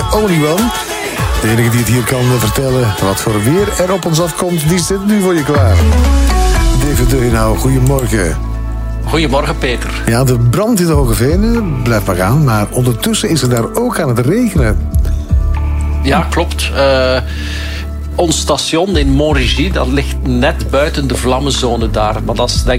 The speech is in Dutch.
only one. De enige die het hier kan vertellen wat voor weer er op ons afkomt, die zit nu voor je klaar. David Deugenau, goedemorgen. Goedemorgen, Peter. Ja, de brand in de Hoge Venen blijft maar gaan, maar ondertussen is het daar ook aan het regenen. Ja, klopt. Ons station in Montargis, dat ligt net buiten de vlammenzone daar. Maar dat is denk